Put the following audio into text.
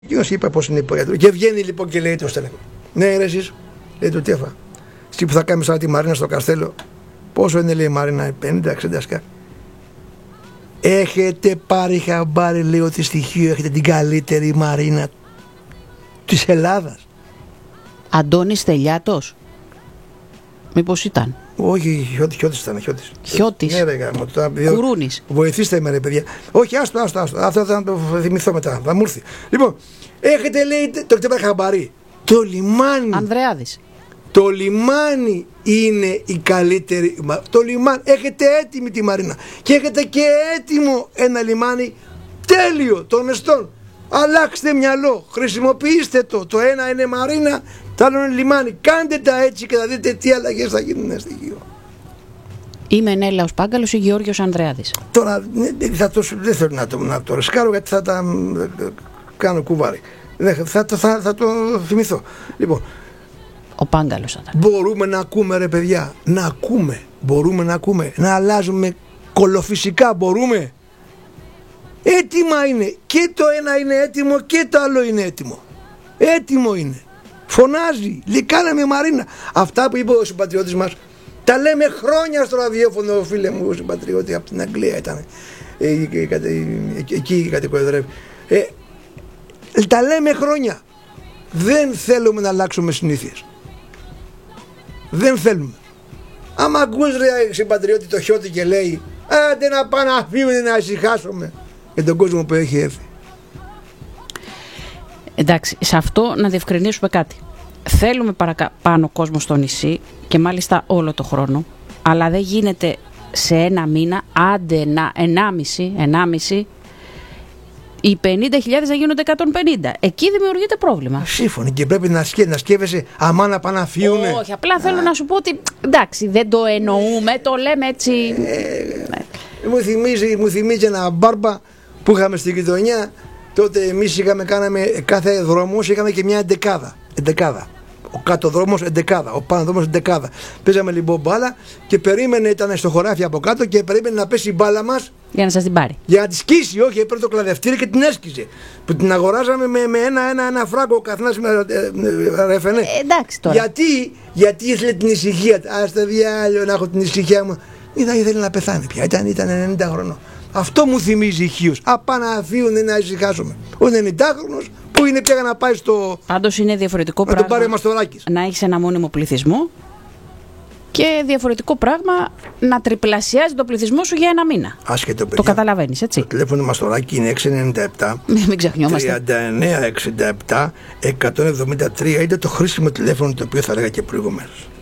Εκείνος είπε πώς είναι υπογειατρό. Και βγαίνει λοιπόν και λέει το στέλεχο. Ναι, ρε εσείς, λέει το τι έφα. Εσύ που θα κάνεις τώρα τη Μαρίνα στο Καστέλο, πόσο είναι, λέει η Μαρίνα, 50-60 σκά. Έχετε πάρει χαμπάρι, λέει, ότι στοιχείο έχετε την καλύτερη Μαρίνα της Ελλάδας. Αντώνης Τελιάτος. Μήπως ήταν? Όχι, Χιώτης ήταν. Χιώτης. Ναι, ρε, Κουρούνης. Βοηθήστε με, ρε παιδιά. Όχι, άστο. Αυτό θα το θυμηθώ μετά. Θα μου έρθει. Λοιπόν, έχετε, λέει, το έχετε πάρει χαμπάρι. Το λιμάνι. Ανδρεάδης. Το λιμάνι είναι η καλύτερη. Το λιμάνι. Έχετε έτοιμη τη Μαρίνα. Και έχετε και έτοιμο ένα λιμάνι τέλειο των εστών. Αλλάξτε μυαλό. Χρησιμοποιήστε το. Το ένα είναι Μαρίνα, το άλλο είναι λιμάνι. Κάντε τα έτσι και θα δείτε τι αλλαγές θα γίνουν στο Αιγαίο. Είμαι Νέλαος Πάγκαλος ή Γεώργιος Ανδρεάδης. Τώρα δεν θέλω να το ρισκάρω, γιατί θα τα κάνω κουβάρι. Θα το θυμηθώ. Λοιπόν, ο Πάγκαλος θα ήταν. Μπορούμε να ακούμε, ρε παιδιά. Να ακούμε. Μπορούμε να ακούμε. Να αλλάζουμε κολοφυσικά. Μπορούμε. Έτοιμα είναι. Και το ένα είναι έτοιμο και το άλλο είναι έτοιμο. Έτοιμο είναι. Φωνάζει. Λέει, κάναμε Μαρίνα. Αυτά που είπε ο συμπατριώτης μας, τα λέμε χρόνια στο ραδιόφωνο, φίλε μου, ο συμπατριώτη από την Αγγλία ήταν. Εκεί κατοικοδρεύει. Τα λέμε χρόνια. Δεν θέλουμε να αλλάξουμε συνήθειες. Δεν θέλουμε. Άμα ακούς, ρε συμπατριώτη, το Χιώτη και λέει, άντε να πάνε να φύγουν, να ησυχάσουμε για τον κόσμο που έχει έρθει. Εντάξει, σε αυτό να διευκρινίσουμε κάτι. Θέλουμε παραπάνω κόσμο στο νησί και μάλιστα όλο το χρόνο, αλλά δεν γίνεται σε ένα μήνα, άντε ενάμιση, οι 50.000 να γίνονται 150. Εκεί δημιουργείται πρόβλημα. Σύμφωνοι, και πρέπει να σκέφτεσαι αμά να πάνε να φύγουνε. Όχι, απλά θέλω να σου πω ότι εντάξει, δεν το εννοούμε, το λέμε έτσι. Μου θυμίζει ένα μπάρμπα που είχαμε στην γειτονιά. Τότε εμείς κάναμε κάθε δρόμος, είχαμε και μια εντεκάδα. Ο κάτω δρόμος εντεκάδα, ο πάνω δρόμος εντεκάδα. Παίζαμε λοιπόν μπάλα και περίμενε, ήταν στο χωράφι από κάτω και περίμενε να πέσει η μπάλα μας. Για να σας την πάρει. Για να τη σκίσει, όχι, έπαιρνε το κλαδευτήρι και την έσκιζε. Που την αγοράζαμε με ένα φράγκο ο καθένας ρεφενέ. Εντάξει τώρα. Γιατί ήθελε την ησυχία. Άστα διάλειο να έχω την ησυχία μου. Ήθελε να πεθάνει πια. Ήταν 90 χρονών. Αυτό μου θυμίζει ηχείως. Απαναφίουν να ησυχάσουμε. Ο 90χρονος που είναι πια να πάει στο. Πάντως είναι διαφορετικό πράγμα να έχεις ένα μόνιμο πληθυσμό και διαφορετικό πράγμα να τριπλασιάζει το πληθυσμό σου για ένα μήνα. Άσχετο, το καταλαβαίνεις, έτσι. Το τηλέφωνο Μαστοράκι είναι 697 μην ξεχνιόμαστε 3967 173. Είναι το χρήσιμο τηλέφωνο το οποίο θα έλεγα και προηγουμένως.